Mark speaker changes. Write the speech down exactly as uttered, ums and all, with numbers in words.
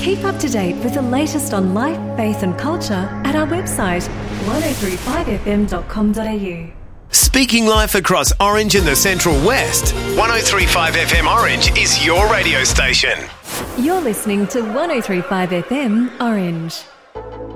Speaker 1: Keep up to date with the latest on life, faith and culture at our website one oh three five f m dot com dot a u.
Speaker 2: Speaking life across Orange and the Central West, one oh three point five F M Orange is your radio station.
Speaker 1: You're listening to one oh three point five F M Orange.